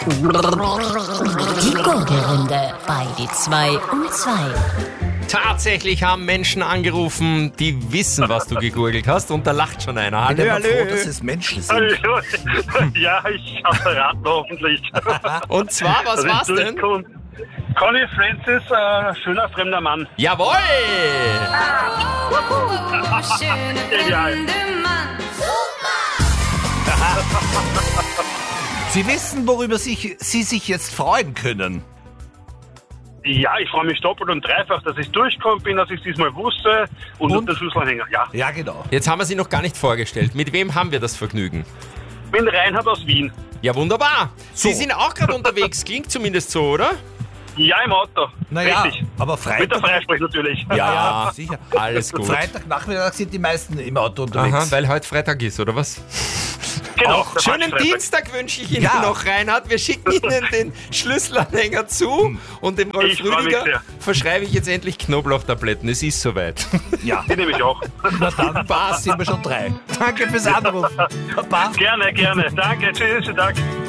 Die Gurgelrunde bei die 2 und 2. Tatsächlich haben Menschen angerufen, die wissen, was du gegurgelt hast, und da lacht schon einer. Ich bin Hallo, immer froh, hallo. dass es Menschen sind. Hallo. Ja, ich hab's verraten, hoffentlich. Und zwar, was war's denn? Connie Francis, schöner fremder Mann. Jawohl! Genial. Sie wissen, worüber Sie sich jetzt freuen können. Ja, ich freue mich doppelt und dreifach, dass ich durchgekommen bin, dass ich diesmal wusste und den Schlüsselanhänger. Ja, Ja, genau. Jetzt haben wir sie noch gar nicht vorgestellt. Mit wem haben wir das Vergnügen? bin Reinhard aus Wien. Ja, wunderbar. Sie So. sind auch gerade unterwegs, klingt zumindest so, oder? Ja, im Auto. Naja, Richtig. aber Mit der Freitag... Freisprech natürlich. Ja, sicher. Alles gut. Freitagnachmittag sind die meisten im Auto unterwegs. Aha, weil heute Freitag ist, oder was? Genau. der Schönen Freitag. Dienstag wünsche ich Ihnen Ja. noch, Reinhard. Wir schicken Ihnen den Schlüsselanhänger zu und dem Rolf Ich freu mich Rüdiger sehr. verschreibe ich jetzt endlich Knoblauchtabletten. Es ist soweit. Ja, Die nehme ich auch. na dann sind wir schon 3. Danke fürs Anrufen. Baba. Gerne, gerne. Danke, tschüss, schönen Tag.